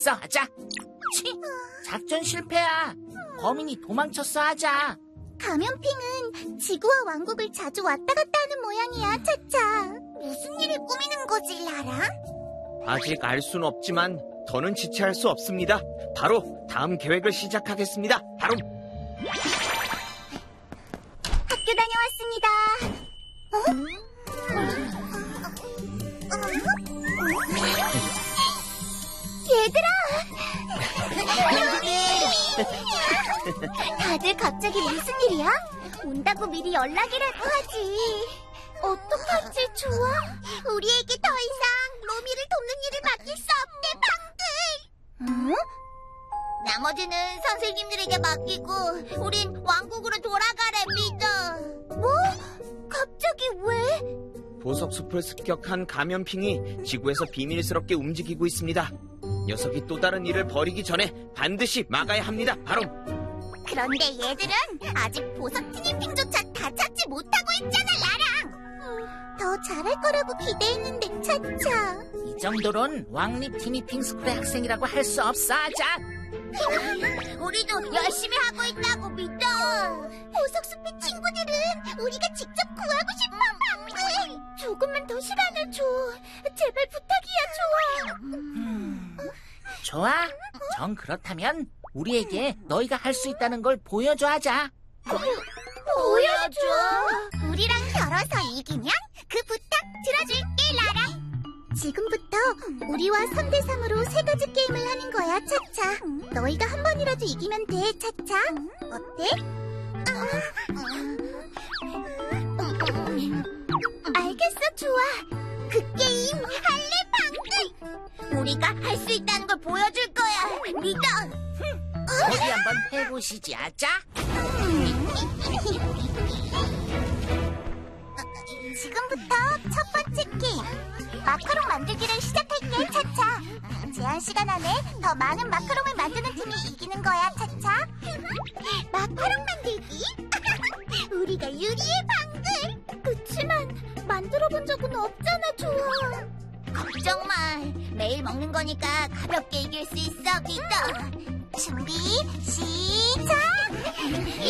하자. 치, 작전 실패야. 범인이 도망쳤어 하자. 감염핑은 지구와 왕국을 자주 왔다 갔다 하는 모양이야, 차차. 무슨 일을 꾸미는 거지, 라라? 아직 알 순 없지만 더는 지체할 수 없습니다. 바로 다음 계획을 시작하겠습니다. 바로 학교 다녀왔습니다. 얘들아! 다들 갑자기 무슨 일이야? 온다고 미리 연락이라도 하지. 어떡하지, 좋아? 우리에게 더 이상 로미를 돕는 일을 맡길 수 없대, 방글! 응? 나머지는 선생님들에게 맡기고 우린 왕국으로 돌아가래, 믿어. 뭐? 갑자기 왜? 보석숲을 습격한 감염핑이 지구에서 비밀스럽게 움직이고 있습니다. 녀석이 또 다른 일을 벌이기 전에 반드시 막아야 합니다. 바로 그런데 얘들은 아직 보석 티니핑조차 다 찾지 못하고 있잖아, 나랑. 더 잘할 거라고 기대했는데, 차차. 이 정도론 왕립 티니핑 스쿨의 학생이라고 할 수 없어 하자. 우리도 열심히 하고 있다고 믿어. 보석숲의 친구들은 우리가 직접 구하고 싶어, 방글. 조금만 더 시간을 줘. 제발 부탁이야, 좋아. 좋아. 정 그렇다면 우리에게 너희가 할 수 있다는 걸 보여줘 하자. 보여줘. 우리랑 겨뤄서 이기면 그 부탁 들어줄게, 라라. 지금부터 우리와 3대3으로 3가지 게임을 하는 거야, 차차. 너희가 한 번이라도 이기면 돼, 차차. 어때? 알겠어, 좋아. 그 게임 할래, 방글. 우리가 할 수 있다는 걸 보여줄 거야, 믿어. 어디 한번 해보시지 하자. 지금부터 첫 번째 게임 마카롱 만들기를 시작할게, 차차. 제한 시간 안에 더 많은 마카롱을 만드는 팀이 이기는 거야, 차차. 마카롱 만들기? 우리가 유리해, 방글. 그치만 만들어 본 적은 없잖아, 좋아. 걱정 마. 매일 먹는 거니까 가볍게 이길 수 있어, 믿어. 준비 시작.